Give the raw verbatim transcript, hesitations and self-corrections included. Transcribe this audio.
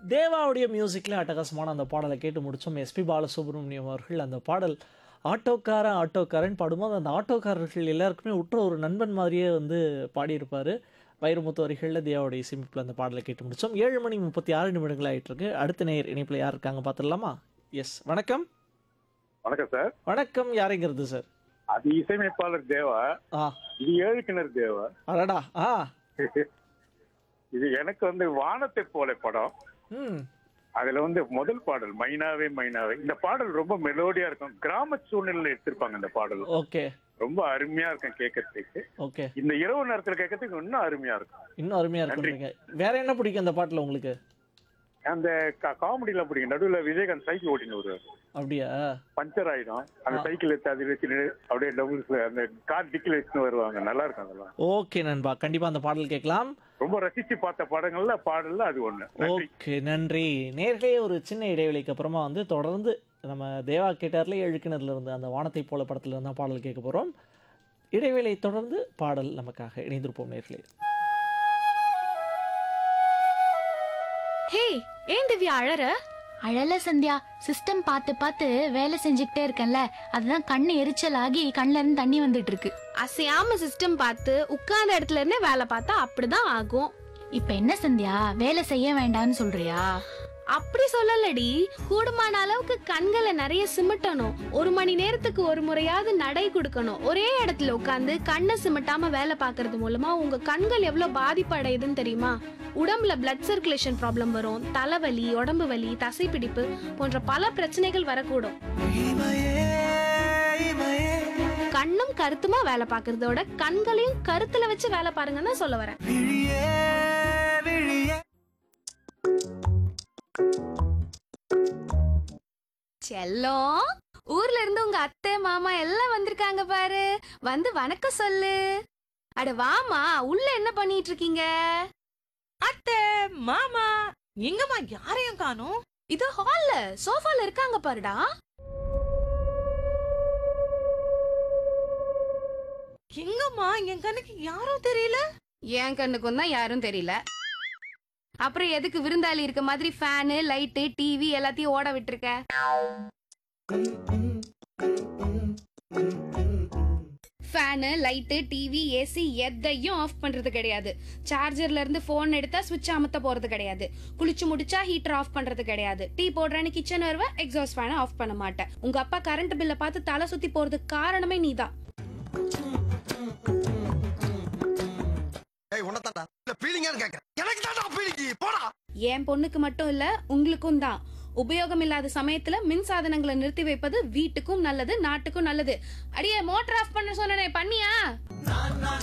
தேவாவுடைய மியூசிக்கில் அட்டகாசமான அந்த பாடலை கேட்டு முடித்தோம். எஸ்பி பாலசுப்ரமணியம் அவர்கள் அந்த பாடல் ஆட்டோக்காரன் ஆட்டோக்காரன் பாடும்போது அந்த ஆட்டோக்காரர்கள் எல்லாருக்குமே உற்ற ஒரு நண்பன் மாதிரியே வந்து பாடியிருப்பார். வைரமுத்து வரிகளில் தேவாவுடைய இசையமைப்பில் அந்த பாடலை கேட்டு முடித்தோம். ஏழு மணி முப்பத்தி ஆறு நிமிடங்கள் ஆகிட்டுருக்கு. அடுத்த நேயர் இணைப்பில் யார் இருக்காங்க பார்த்துடலாமா? எஸ், வணக்கம். வணக்கம் சார். வணக்கம், யாருங்கிறது சார்? அது இசையமைப்பாளர் தேவா. ஆ, இது ஏழுக்கிணர் தேவா. அடடா. ஆ, இது எனக்கு வந்து வானத்தை போல படம். ம், அதுல வந்து முதல் பாடல் மைனாவே மைனாவே. இந்த பாடல் ரொம்ப மெலோடியா இருக்கும். கிராம சூழ்நிலையில எடுத்திருப்பாங்க இந்த பாடல். ஓகே ரொம்ப அருமையா இருக்கும் கேட்கறதுக்கு. ஓகே. இந்த இரவு நேரத்துல கேட்கறதுக்கு இன்னும் அருமையா இருக்கும். இன்னும் அருமையாக இருக்குன்றீங்க. வேற என்ன பிடிக்கும் அந்த பாட்டில் உங்களுக்கு? அந்த காமெடியில பிடிக்கும். நடுவுல விஜயகாந்த் சைக்கிள் ஓட்டின்னு வருவார். அப்படியா? பஞ்சர் ஆயிடும். அந்த சைக்கிள் எடுத்து அது வச்சுட்டு அப்படியே டபுள்ஸ் அந்த கார் டிக்கில் வச்சுன்னு வருவாங்க. நல்லா இருக்கும் அதெல்லாம். ஓகே நண்பா, கண்டிப்பா அந்த பாடல் கேட்கலாம். ரொம்ப ரசிச்சு பார்த்த படங்கள்ல பாடல்ல அது ஒண்ணு. நன்றி. ஓகே, நன்றி. நேர்களே, ஒரு சின்ன இடைவெளிக்கு அப்புறமா வந்து தொடர்ந்து நம்ம தேவா கேட்டார்ல எழுக்கிணர்ல இருந்து அந்த வானத்தை போல படத்துல இருந்தால் பாடல் கேட்க போறோம். இடைவேளை தொடர்ந்து பாடல் நமக்காக இணைந்திருப்போம் நேர்களே. ஹே, ஏன் திவ்யா அழற? அழல சந்தியா, சிஸ்டம் பார்த்து பார்த்து வேலை செஞ்சுக்கிட்டே இருக்கேன்ல, அதுதான் கண்ணு எரிச்சல் ஆகி கண்ணுல இருந்து தண்ணி வந்துட்டு இருக்கு. அசையாம சிஸ்டம் பார்த்து உட்கார்ந்த இடத்துல இருந்தே வேலை பார்த்தா அப்படிதான் ஆகும். இப்ப என்ன சந்தியா, வேலை செய்ய வேண்டாம்னு சொல்றியா? அப்படி சொல்லலடி, கூடுமான அளவுக்கு கண்களை நிறைய சிமிட்டணும். ஒரு மணி நேரத்துக்கு ஒரு முறையாவது நடை கொடுக்கணும். ஒரே இடத்துல உட்கார்ந்து கண்ணை சிமிட்டாம வேலை பார்க்கறது மூலமா உங்க கண்கள் எவ்வளவு பாதிப்பு அடையுதுன்னு தெரியுமா? உடம்புல பிளட் சர்க்குலேஷன் ப்ராப்ளம் வரும், தலைவலி, உடம்பு வலி, தசைப்பிடிப்பு போன்ற பல பிரச்சனைகள் வரக்கூடும். கண்ணும் கருத்துமா வேலை பார்க்கறதோட கண்களையும் கருத்துல வச்சு வேலை பாருங்கன்னு தான் சொல்ல வரேன். செல்லம், ஊர்ல இருந்து உங்க அத்தை மாமா எல்லாம் வந்திருக்காங்க பாரு. வந்து வணக்கம் சொல்லு. அட வாமா, உள்ள என்ன பண்ணிட்டு இருக்கீங்க? அத்தை மாமா எங்கம்மா யாரையும் காணோம்? இது ஹால்ல சோஃபால இருக்காங்க பாருடா. எங்கம்மா என் கண்ணுக்கு யாரும் தெரியல. என் கண்ணுக்கும் தான் யாரும் தெரியல. அப்புறம் எதுக்கு விருந்தாளி இருக்க மாதிரி ஃபேனு, லைட்டு, டிவி எல்லாத்தையும் ஓட விட்டுருக்க? ஃபேனு, லைட்டு, டிவி, ஏசி எதையும் ஆஃப் பண்றது கிடையாது. சார்ஜர்ல இருந்து போன் எடுத்தா சுவிட்ச் அமுத்த போறது கிடையாது. குளிச்சு முடிச்சா ஹீட்டர் ஆஃப் பண்றது கிடையாது. டீ போடுறேன்னு கிச்சன் வருவ, எக்ஸாஸ்ட் ஃபேனை ஆஃப் பண்ண மாட்டேன். உங்க அப்பா கரண்ட் பில்ல பார்த்து தலை சுத்தி போறதுக்கு காரணமே நீதான். என் பொண்ணுக்கு மட்டும் இல்ல, உங்களுக்கும் தான். உபயோகம் இல்லாத சமயத்துல மின் சாதனங்களை நிறுத்தி வைப்பது வீட்டுக்கும் நல்லது, நாட்டுக்கும் நல்லது. அடியே, மோட்டர் ஆஃப் பண்ண சொன்னனே, பண்ணியா?